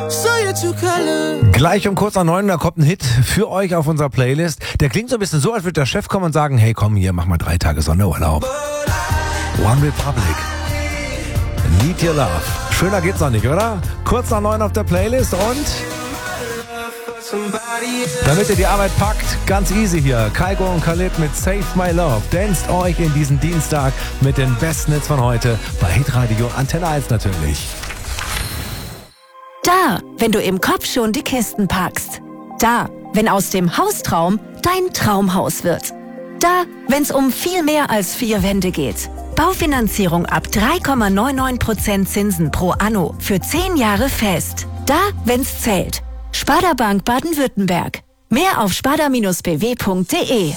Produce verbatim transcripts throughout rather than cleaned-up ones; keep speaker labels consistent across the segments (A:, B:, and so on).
A: Gleich um kurz nach neun, da kommt ein Hit für euch auf unserer Playlist. Der klingt so ein bisschen so, als würde der Chef kommen und sagen, hey komm hier, mach mal drei Tage Sonderurlaub. One Republic. Need Your Love. Schöner geht's noch nicht, oder? Kurz nach neun auf der Playlist und... damit ihr die Arbeit packt, ganz easy hier. Kygo und Khalid mit Save My Love. Danst euch in diesen Dienstag mit den besten Hits von heute bei Hitradio Antenne eins natürlich.
B: Da, wenn du im Kopf schon die Kisten packst. Da, wenn aus dem Haustraum dein Traumhaus wird. Da, wenn's um viel mehr als vier Wände geht. Baufinanzierung ab drei Komma neunundneunzig Prozent Zinsen pro Anno für zehn Jahre fest. Da, wenn's zählt. Sparda Bank Baden-Württemberg. Mehr auf sparda Bindestrich b w Punkt d e.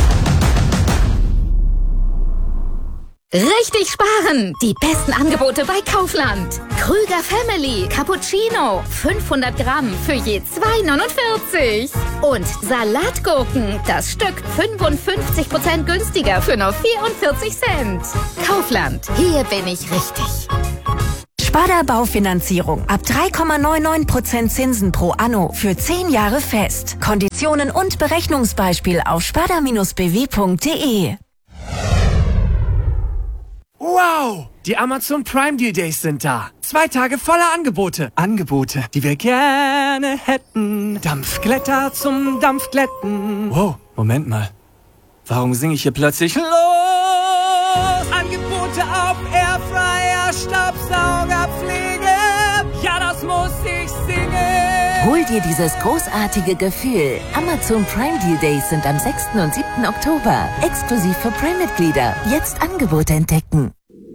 C: Richtig sparen! Die besten Angebote bei Kaufland. Krüger Family Cappuccino. fünfhundert Gramm für je zwei neunundvierzig. Und Salatgurken. Das Stück fünfundfünfzig Prozent günstiger für nur vierundvierzig Cent. Kaufland. Hier bin ich richtig.
B: Sparda Baufinanzierung ab drei Komma neunundneunzig Prozent Zinsen pro Anno für zehn Jahre fest. Konditionen und Berechnungsbeispiel auf sparda Bindestrich b w Punkt d e.
D: Wow! Die Amazon Prime Deal Days sind da. Zwei Tage voller Angebote. Angebote, die wir gerne hätten. Dampfglätter zum Dampfglätten. Wow, Moment mal. Warum singe ich hier plötzlich los? Angebote auf Airfryer, Staubsaugerpflege. Ja, das muss ich singen.
E: Hol dir dieses großartige Gefühl. Amazon Prime Deal Days sind am sechsten und siebten Oktober. Exklusiv für Prime-Mitglieder. Jetzt Angebote entdecken.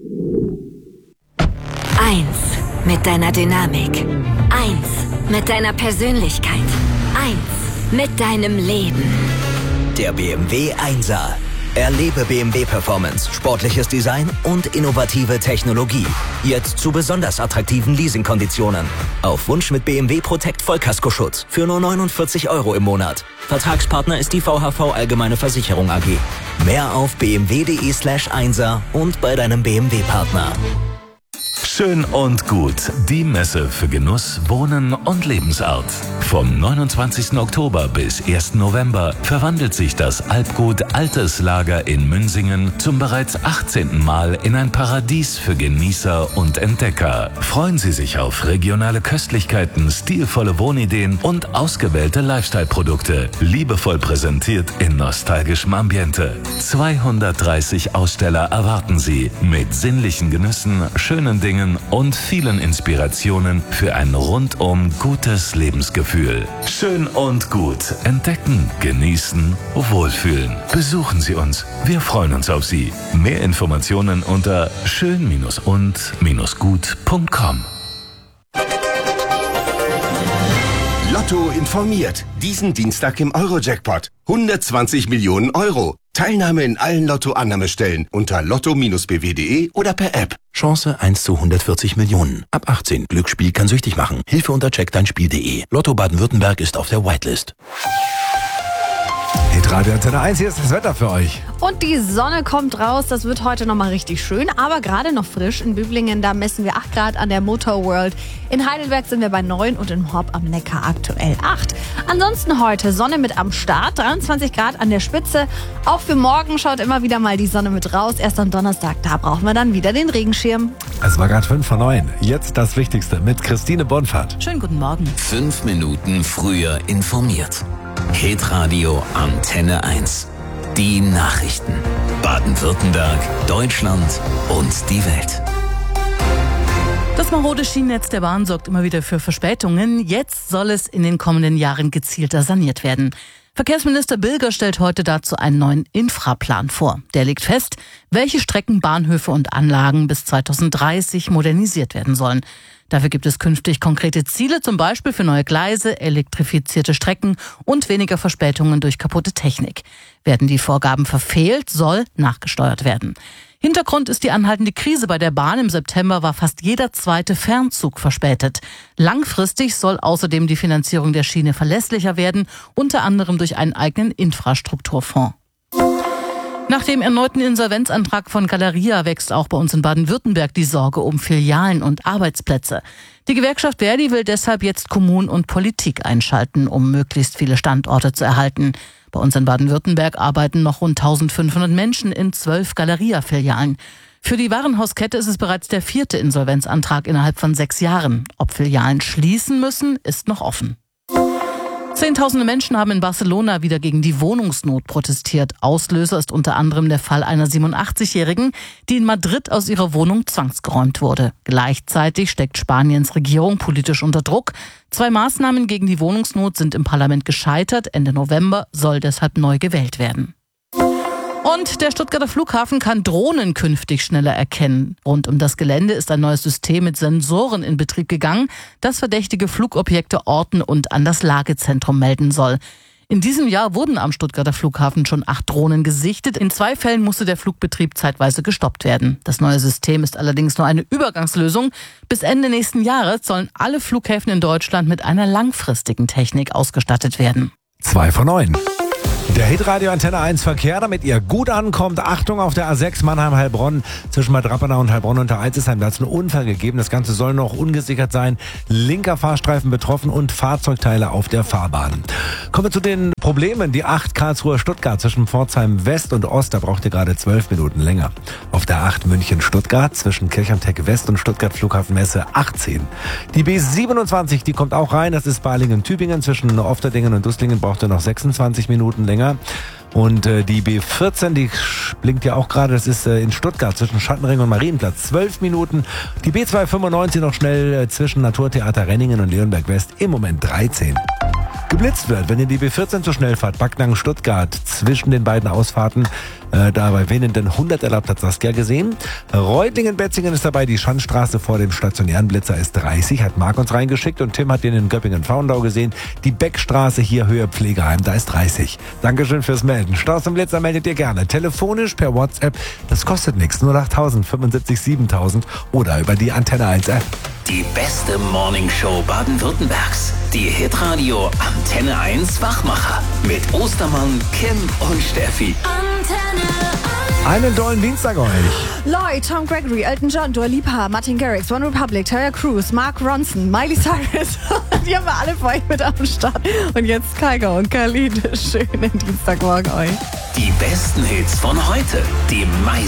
B: Eins mit deiner Dynamik. Eins mit deiner Persönlichkeit. Eins mit deinem Leben.
F: Der B M W Einser. Erlebe B M W Performance, sportliches Design und innovative Technologie. Jetzt zu besonders attraktiven Leasingkonditionen. Auf Wunsch mit B M W Protect Vollkaskoschutz für nur neunundvierzig Euro im Monat. Vertragspartner ist die V H V Allgemeine Versicherung A G. Mehr auf b m w punkt d e slash einser und bei deinem B M W-Partner.
G: Schön und gut. Die Messe für Genuss, Wohnen und Lebensart. Vom neunundzwanzigsten Oktober bis ersten November verwandelt sich das Alpgut Altes Lager in Münsingen zum bereits achtzehnten Mal in ein Paradies für Genießer und Entdecker. Freuen Sie sich auf regionale Köstlichkeiten, stilvolle Wohnideen und ausgewählte Lifestyle-Produkte. Liebevoll präsentiert in nostalgischem Ambiente. zweihundertdreißig Aussteller erwarten Sie mit sinnlichen Genüssen, schönen Dingen und vielen Inspirationen für ein rundum gutes Lebensgefühl. Schön und gut. Entdecken, genießen, wohlfühlen. Besuchen Sie uns. Wir freuen uns auf Sie. Mehr Informationen unter schön und gut punkt com.
H: Lotto informiert. Diesen Dienstag im Euro-Jackpot. hundertzwanzig Millionen Euro. Teilnahme in allen Lotto-Annahmestellen unter lotto Bindestrich b w punkt d e oder per App.
I: Chance eins zu hundertvierzig Millionen. Ab achtzehn. Glücksspiel kann süchtig machen. Hilfe unter check dein Spiel punkt d e. Lotto Baden-Württemberg ist auf der Whitelist.
A: Hitradio Antenne eins, hier ist das Wetter für euch.
J: Und die Sonne kommt raus, das wird heute nochmal richtig schön, aber gerade noch frisch. In Büblingen, da messen wir acht Grad an der Motor World. In Heidelberg sind wir bei neun und in Horb am Neckar aktuell acht. Ansonsten heute Sonne mit am Start, dreiundzwanzig Grad an der Spitze. Auch für morgen schaut immer wieder mal die Sonne mit raus. Erst am Donnerstag, da brauchen wir dann wieder den Regenschirm.
A: Es war gerade fünf vor neun. Jetzt das Wichtigste mit Christine Bonfahrt.
K: Schönen guten Morgen.
F: Fünf Minuten früher informiert. Hitradio Antenne eins. Die Nachrichten. Baden-Württemberg, Deutschland und die Welt.
K: Das marode Schienennetz der Bahn sorgt immer wieder für Verspätungen. Jetzt soll es in den kommenden Jahren gezielter saniert werden. Verkehrsminister Bilger stellt heute dazu einen neuen Infraplan vor. Der legt fest, welche Strecken, Bahnhöfe und Anlagen bis zweitausenddreißig modernisiert werden sollen. Dafür gibt es künftig konkrete Ziele, zum Beispiel für neue Gleise, elektrifizierte Strecken und weniger Verspätungen durch kaputte Technik. Werden die Vorgaben verfehlt, soll nachgesteuert werden. Hintergrund ist die anhaltende Krise bei der Bahn. Im September war fast jeder zweite Fernzug verspätet. Langfristig soll außerdem die Finanzierung der Schiene verlässlicher werden, unter anderem durch einen eigenen Infrastrukturfonds. Nach dem erneuten Insolvenzantrag von Galeria wächst auch bei uns in Baden-Württemberg die Sorge um Filialen und Arbeitsplätze. Die Gewerkschaft Verdi will deshalb jetzt Kommunen und Politik einschalten, um möglichst viele Standorte zu erhalten. Bei uns in Baden-Württemberg arbeiten noch rund eintausendfünfhundert Menschen in zwölf Galeria-Filialen. Für die Warenhauskette ist es bereits der vierte Insolvenzantrag innerhalb von sechs Jahren. Ob Filialen schließen müssen, ist noch offen. Zehntausende Menschen haben in Barcelona wieder gegen die Wohnungsnot protestiert. Auslöser ist unter anderem der Fall einer siebenundachtzigjährigen, die in Madrid aus ihrer Wohnung zwangsgeräumt wurde. Gleichzeitig steckt Spaniens Regierung politisch unter Druck. Zwei Maßnahmen gegen die Wohnungsnot sind im Parlament gescheitert. Ende November soll deshalb neu gewählt werden. Und der Stuttgarter Flughafen kann Drohnen künftig schneller erkennen. Rund um das Gelände ist ein neues System mit Sensoren in Betrieb gegangen, das verdächtige Flugobjekte orten und an das Lagezentrum melden soll. In diesem Jahr wurden am Stuttgarter Flughafen schon acht Drohnen gesichtet. In zwei Fällen musste der Flugbetrieb zeitweise gestoppt werden. Das neue System ist allerdings nur eine Übergangslösung. Bis Ende nächsten Jahres sollen alle Flughäfen in Deutschland mit einer langfristigen Technik ausgestattet werden.
A: Zwei von neun. Der Hitradio Antenne eins Verkehr, damit ihr gut ankommt. Achtung auf der A sechs Mannheim-Heilbronn. Zwischen Bad Rappenau und Heilbronn unter Eitzesheim. Da hat es einen Unfall gegeben. Das Ganze soll noch ungesichert sein. Linker Fahrstreifen betroffen und Fahrzeugteile auf der Fahrbahn. Kommen wir zu den Problemen. Die acht Karlsruhe-Stuttgart zwischen Pforzheim West und Ost. Da braucht ihr gerade zwölf Minuten länger. Auf der acht München-Stuttgart zwischen Kirchheim-Tech West und Stuttgart Flughafenmesse achtzehn. Die B siebenundzwanzig, die kommt auch rein. Das ist Balingen-Tübingen. Zwischen Ofterdingen und Dustlingen braucht ihr noch sechsundzwanzig Minuten länger. Und äh, die B vierzehn, die blinkt ja auch gerade, das ist äh, in Stuttgart zwischen Schattenring und Marienplatz, zwölf Minuten. Die B zweihundertfünfundneunzig noch schnell äh, zwischen Naturtheater Renningen und Leonberg West, im Moment dreizehn. Geblitzt wird, wenn ihr die B vierzehn zu schnell fahrt, Backnang Stuttgart zwischen den beiden Ausfahrten, äh, da bei Winnenden hundert erlaubt, hat Saskia gesehen. Reutlingen-Betzingen ist dabei, die Schandstraße vor dem stationären Blitzer ist dreißig, hat Marc uns reingeschickt und Tim hat den in Göppingen-Faundau gesehen. Die Beckstraße hier Höhe Pflegeheim, da ist dreißig. Dankeschön fürs Melden. Staus im Blitzer meldet ihr gerne. Telefonisch per WhatsApp, das kostet nichts, null acht null null fünfundsiebzig siebentausend oder über die Antenne eins App.
L: Die beste Morningshow Baden-Württembergs. Die Hitradio Antenne eins Wachmacher. Mit Ostermann, Kim und Steffi.
B: Antenne eins.
A: Einen tollen Dienstag euch.
J: Lloyd, Tom Gregory, Elton John, Dua Lipa, Martin Garrix, One Republic, Tyler Cruz, Mark Ronson, Miley Cyrus. Die haben wir alle für euch mit am Start. Und jetzt Kaigo und Khalid. Schönen Dienstagmorgen euch.
L: Die besten Hits von heute. Die meisten